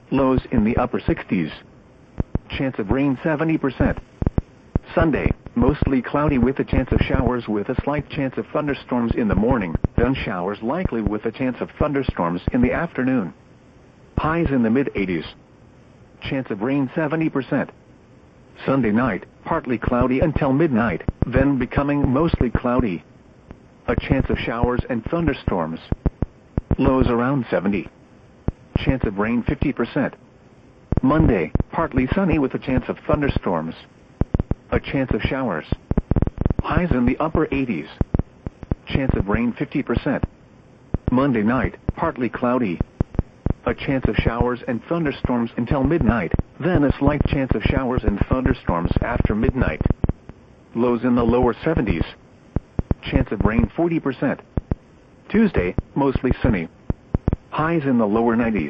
Lows in the upper 60s. Chance of rain 70%. Sunday, mostly cloudy with a chance of showers with a slight chance of thunderstorms in the morning, then showers likely with a chance of thunderstorms in the afternoon. Highs in the mid-80s. Chance of rain 70%. Sunday night, partly cloudy until midnight, then becoming mostly cloudy. A chance of showers and thunderstorms. Lows around 70. Chance of rain 50%. Monday, partly sunny with a chance of thunderstorms. A chance of showers. Highs in the upper 80s. Chance of rain 50%. Monday night, partly cloudy. A chance of showers and thunderstorms until midnight, then a slight chance of showers and thunderstorms after midnight. Lows in the lower 70s. Chance of rain 40%. Tuesday, mostly sunny. Highs in the lower 90s.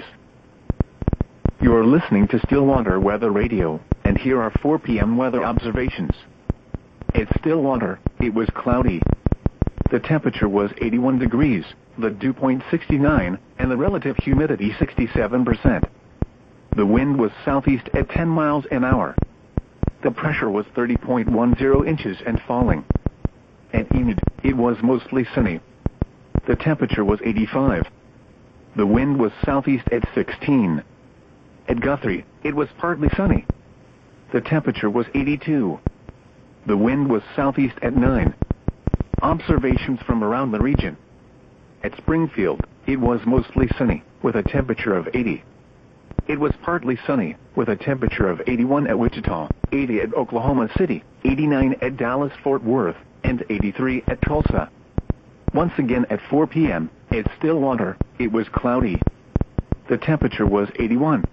You're listening to Stillwater Weather Radio, and here are 4 p.m. weather observations. At Stillwater, it was cloudy. The temperature was 81 degrees, the dew point 69, and the relative humidity 67%. The wind was southeast at 10 miles an hour. The pressure was 30.10 inches and falling. At Enid, it was mostly sunny. The temperature was 85. The wind was southeast at 16. At Guthrie, it was partly sunny. The temperature was 82. The wind was southeast at 9. Observations from around the region. At Springfield, it was mostly sunny, with a temperature of 80. It was partly sunny, with a temperature of 81 at Wichita, 80 at Oklahoma City, 89 at Dallas-Fort Worth, and 83 at Tulsa. Once again at 4 p.m., at Stillwater, it was cloudy. The temperature was 81.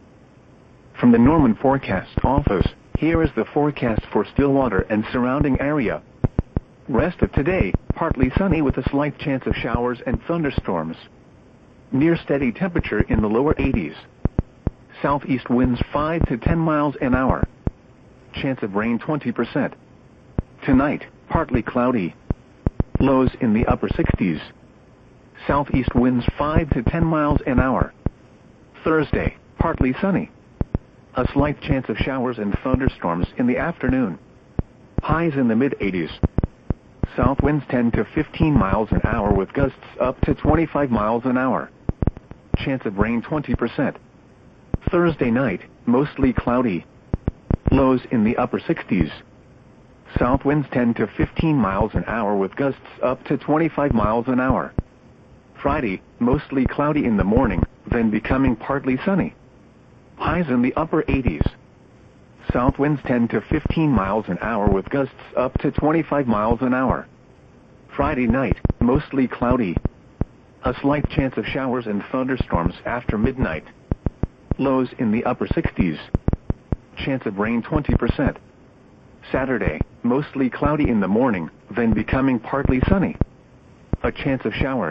From the Norman Forecast Office, here is the forecast for Stillwater and surrounding area. Rest of today, partly sunny with a slight chance of showers and thunderstorms. Near steady temperature in the lower 80s. Southeast winds 5 to 10 miles an hour. Chance of rain 20%. Tonight, partly cloudy. Lows in the upper 60s. Southeast winds 5 to 10 miles an hour. Thursday, partly sunny. A slight chance of showers and thunderstorms in the afternoon. Highs in the mid-80s. South winds 10 to 15 miles an hour with gusts up to 25 miles an hour. Chance of rain 20%. Thursday night, mostly cloudy. Lows in the upper 60s. South winds 10 to 15 miles an hour with gusts up to 25 miles an hour. Friday, mostly cloudy in the morning, then becoming partly sunny. Highs in the upper 80s. South winds 10 to 15 miles an hour with gusts up to 25 miles an hour. Friday night, mostly cloudy. A slight chance of showers and thunderstorms after midnight. Lows in the upper 60s. Chance of rain 20%. Saturday, mostly cloudy in the morning, then becoming partly sunny. A chance of showers.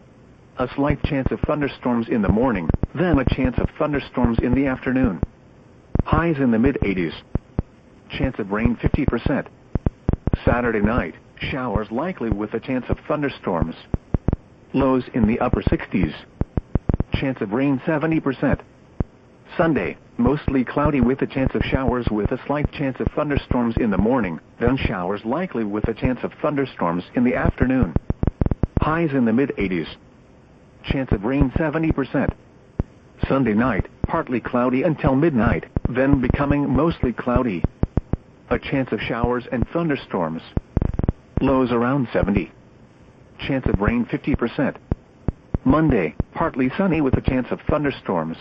A slight chance of thunderstorms in the morning, then a chance of thunderstorms in the afternoon. Highs in the mid-80s. Chance of rain 50%. Saturday night, showers likely with a chance of thunderstorms. Lows in the upper 60s. Chance of rain 70%. Sunday, mostly cloudy with a chance of showers with a slight chance of thunderstorms in the morning, then showers likely with a chance of thunderstorms in the afternoon. Highs in the mid-80s. Chance of rain 70%. Sunday night, partly cloudy until midnight, then becoming mostly cloudy. A chance of showers and thunderstorms. Lows around 70. Chance of rain 50%. Monday, partly sunny with a chance of thunderstorms.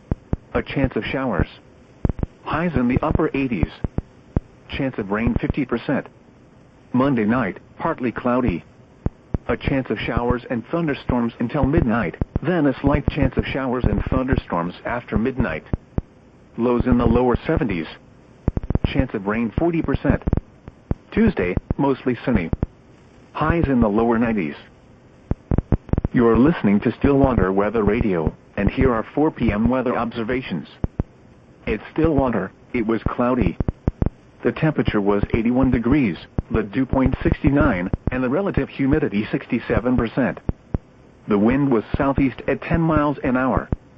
A chance of showers. Highs in the upper 80s. Chance of rain 50%. Monday night, partly cloudy. A chance of showers and thunderstorms until midnight, then a slight chance of showers and thunderstorms after midnight. Lows in the lower 70s. Chance of rain 40%. Tuesday, mostly sunny. Highs in the lower 90s. You're listening to Stillwater Weather Radio, and here are 4 p.m. weather observations. At Stillwater, it was cloudy. The temperature was 81 degrees, the dew point 69, and the relative humidity 67%. The wind was southeast at 10 miles an hour.